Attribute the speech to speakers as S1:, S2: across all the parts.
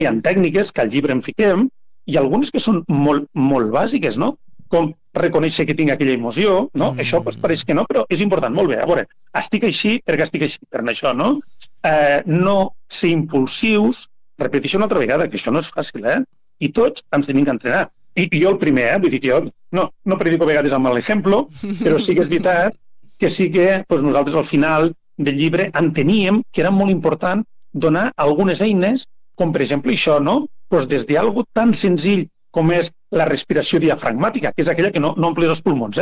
S1: hi ha tècniques que al llibre en fiquem i algunes que són molt, molt bàsiques, no? Com reconèixer que tinc aquella emoció, no? Això pareix que no, però és important. Molt bé, a veure, estic així perquè estic així, per això, no? No ser impulsius, repeteixo una altra vegada, que això no és fàcil, I tots ens tenim que entrenar. I jo el primer, vull dir que jo no predico a vegades amb l'exemple, però sí que és veritat que sí que nosaltres al final del llibre enteníem que era molt important donar algunes eines, com per exemple això, no? Des d'algo tan senzill com és la respiració diafragmàtica, que és aquella que no omplis els pulmons,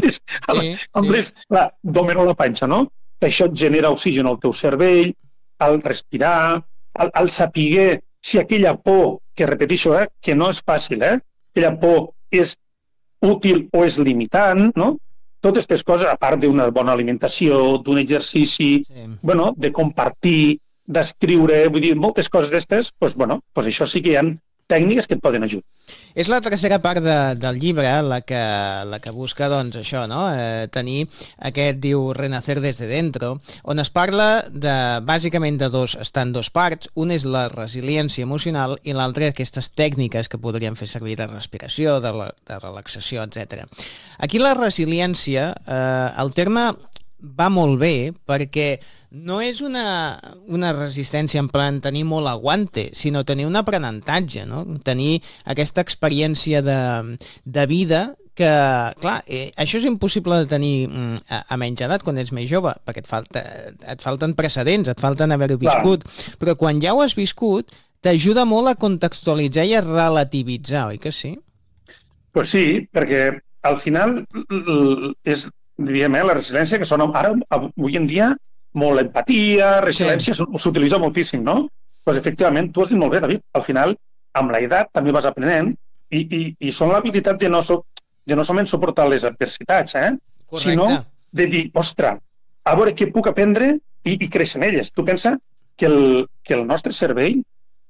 S1: omplis l'abdomen o la panxa, no? Això et genera oxigen al teu cervell, al respirar, al saber si aquella por, que repeteixo, que no és fàcil, aquella por és útil o és limitant, no? Totes aquestes coses, a part d'una bona alimentació, d'un exercici, de compartir, d'escriure, vull dir, moltes coses d'aquestes, això sí que hi ha tècniques que et poden ajudar.
S2: És la tercera part del llibre la que busca, doncs, això, no? Tenir aquest, diu, renacer desde dentro, on es parla bàsicament estan dos parts. Una és la resiliència emocional i l'altra aquestes tècniques que podríem fer servir de respiració, de relaxació, etc. Aquí la resiliència, el terme va molt bé perquè no és una resistència en plan tenir molt aguante, sinó tenir un aprenentatge, no? Tenir aquesta experiència de vida que, clar, això és impossible de tenir a menys edat quan ets més jove, perquè et falten precedents, et falten haver-ho viscut, però quan ja ho has viscut t'ajuda molt a contextualitzar i a relativitzar, oi que sí?
S1: Pues sí, perquè al final és, diríem, la resiliència que sona ara, avui en dia, molt empatia, resiliència, s'utilitza moltíssim, no? Doncs efectivament, tu has dit molt bé, David, al final, amb l'edat també vas aprenent i són l'habilitat de no solament suportar les adversitats, sinó de dir, ostres, a veure què puc aprendre i créixer en elles. Tu pensa que el nostre cervell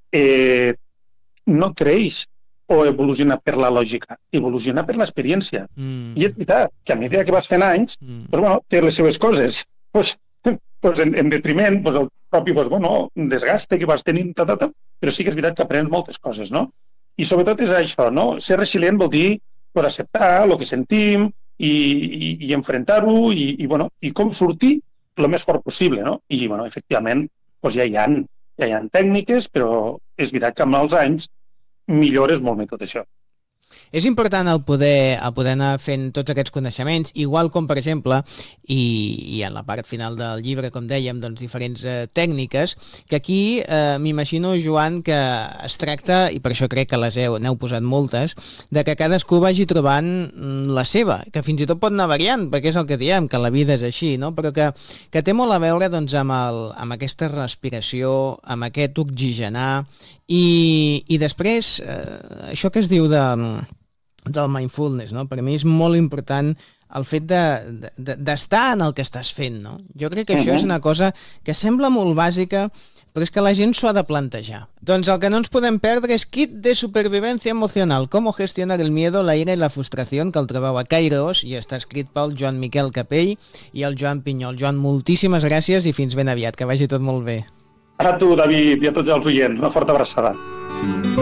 S1: no creix o evoluciona per la lògica, evoluciona per l'experiència. I és veritat que a mesura que vas fent anys, té les seves coses. En detriment, el propi desgaste que vas tenint, però sí que és veritat que aprens moltes coses, no? I sobretot és això, no? Ser resilient vol dir acceptar el que sentim i enfrontar-ho i com sortir el més fort possible, no? I, efectivament, ja hi ha tècniques, però és veritat que amb els anys millores molt més tot això.
S2: És important el poder anar fent tots aquests coneixements, igual com, per exemple, i en la part final del llibre, com dèiem, doncs diferents tècniques, que aquí m'imagino, Joan, que es tracta, i per això crec que n'heu posat moltes, de que cadascú vagi trobant la seva, que fins i tot pot anar variant, perquè és el que diem, que la vida és així, no? Però que té molt a veure doncs, amb aquesta respiració, amb aquest oxigenar, i després, això que es diu del mindfulness, no? Per mi és molt important el fet d'estar en el que estàs fent, no? Jo crec que això és una cosa que sembla molt bàsica, però és que la gent s'ho ha de plantejar. Doncs el que no ens podem perdre és Kit de supervivencia emocional, cómo gestionar el miedo, la ira y la frustración, que el trobeu a Kairos i està escrit pel Joan Miquel Capell i el Joan Pinyol. Joan, moltíssimes gràcies i fins ben aviat, que vagi tot molt bé.
S1: A tu, David, i a tots els oients, una forta abraçada.